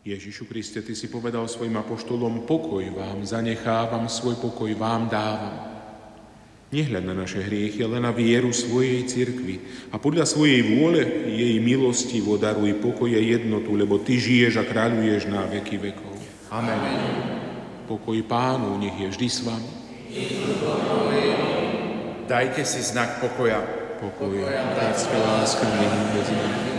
Ježišu Kriste, Ty si povedal svojim apoštolom, pokoj vám zanechávam, svoj pokoj vám dávam. Nehľad na naše hriechy, ale na vieru svojej cirkvi a podľa svojej vôle jej milostivo daruj pokoj a jednotu, lebo Ty žiješ a kráľuješ na veky vekov. Amen. Pokoj Pánu nech je vždy s vami. Dajte si znak pokoja. Pokoj a bratské láska nech medzi nami.